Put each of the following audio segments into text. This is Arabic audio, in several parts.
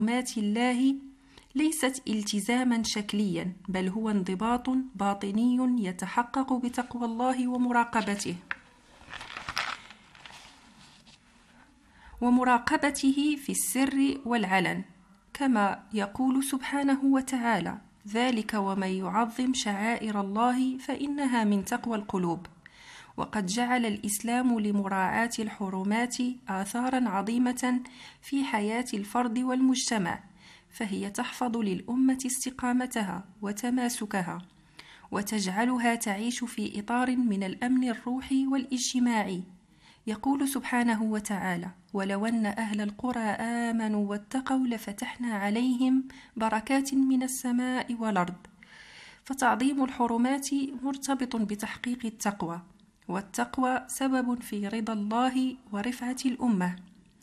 حرمات الله ليست التزاما شكليا، بل هو انضباط باطني يتحقق بتقوى الله ومراقبته في السر والعلن، كما يقول سبحانه وتعالى: ذلك ومن يعظم شعائر الله فإنها من تقوى القلوب. وقد جعل الإسلام لمراعاة الحرمات آثاراً عظيمة في حياة الفرد والمجتمع، فهي تحفظ للأمة استقامتها وتماسكها، وتجعلها تعيش في إطار من الأمن الروحي والاجتماعي. يقول سبحانه وتعالى: ولو أن أهل القرى آمنوا واتقوا لفتحنا عليهم بركات من السماء والأرض. فتعظيم الحرمات مرتبط بتحقيق التقوى، والتقوى سبب في رضا الله ورفعة الأمة.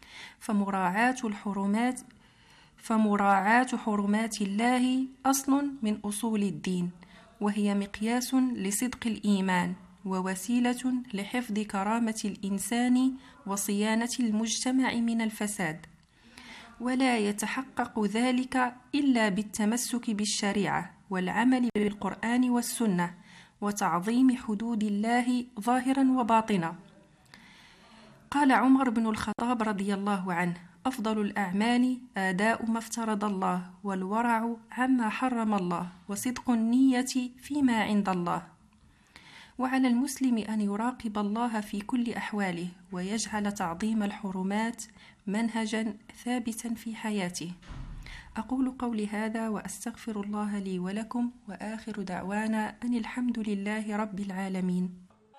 فمراعاة حرمات الله أصل من أصول الدين، وهي مقياس لصدق الإيمان، ووسيلة لحفظ كرامة الإنسان وصيانة المجتمع من الفساد. ولا يتحقق ذلك إلا بالتمسك بالشريعة والعمل بالقرآن والسنة، وتعظيم حدود الله ظاهرا وباطنا. قال عمر بن الخطاب رضي الله عنه: أفضل الأعمال آداء ما افترض الله، والورع عما حرم الله، وصدق النية فيما عند الله. وعلى المسلم أن يراقب الله في كل أحواله، ويجعل تعظيم الحرمات منهجا ثابتا في حياته. أقول قولي هذا وأستغفر الله لي ولكم، وآخر دعوانا أن الحمد لله رب العالمين.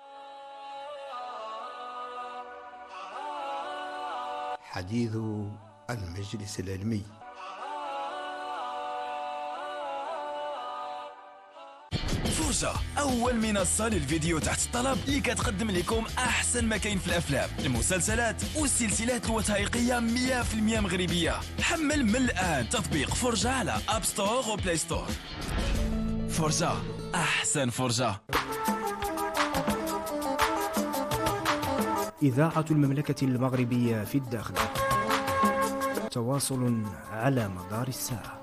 حديث المجلس العلمي. فرجة، أول منصة للفيديو تحت الطلب اللي كتقدم لكم أحسن ما كاين في الأفلام، المسلسلات والسلسلات الوثائقية 100% مغربية. حمل من الآن تطبيق فرجة على أب ستور وبلاي ستور. فرجة، أحسن فرجة. إذاعة المملكة المغربية في الداخل، تواصل على مدار الساعة.